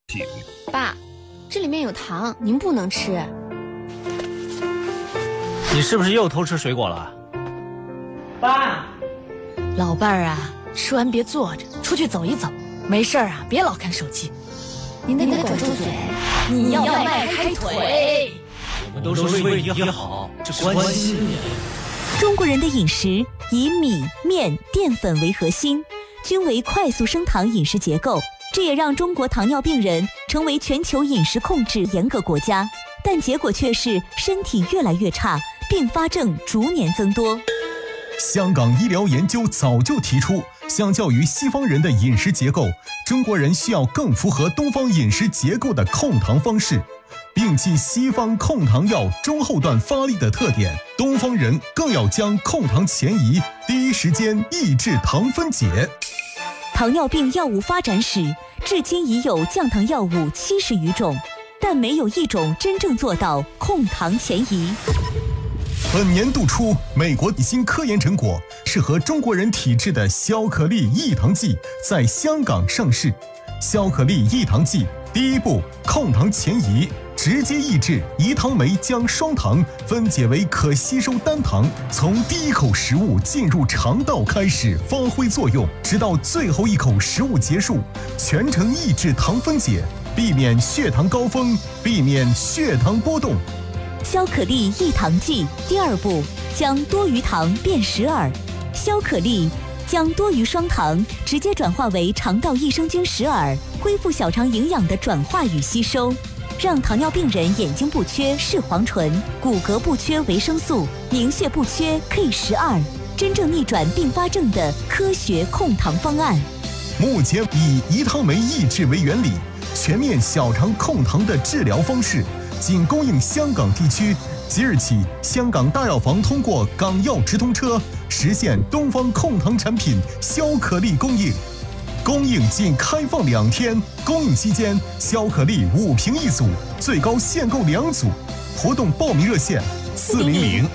爸，这里面有糖，您不能吃。 你是不是又偷吃水果了？ 爸， 老伴儿啊，吃完别坐着，出去走一走。没事啊，别老看手机。 您得管住嘴， 你要迈开腿。 我们都是为你好，这是关心你。 中国人的饮食以米、面、淀粉为核心，均为快速升糖饮食结构，这也让中国糖尿病人成为全球饮食控制严格国家，但结果却是身体越来越差，并发症逐年增多。 香港医疗研究早就提出，相较于西方人的饮食结构，中国人需要更符合东方饮食结构的控糖方式。摒弃西方控糖药中后段发力的特点，东方人更要将控糖前移，第一时间抑制糖分解。 糖尿病药物发展史至今已有降糖药物70余种，但没有一种真正做到控糖前移。 本年度初，美国新科研成果适合中国人体质的消可利抑糖剂在香港上市。消可利抑糖剂第一步，控糖前移，直接抑制胰糖酶将双糖分解为可吸收单糖，从第一口食物进入肠道开始发挥作用，直到最后一口食物结束，全程抑制糖分解，避免血糖高峰，避免血糖波动。 消可利抑糖剂第二步，将多余糖变十饵。消可利将多余双糖直接转化为肠道益生菌十饵，恢复小肠营养的转化与吸收，让糖尿病人眼睛不缺视黄醇，骨骼不缺维生素，凝血不缺 K12，真正逆转并发症的科学控糖方案。 目前以胰糖酶抑制为原理，全面小肠控糖的治疗方式仅供应香港地区。即日起，香港大药房通过港药直通车实现东方控糖产品消可利供应，供应仅开放2天，供应期间消可利5瓶一组，最高限购2组。活动报名热线：400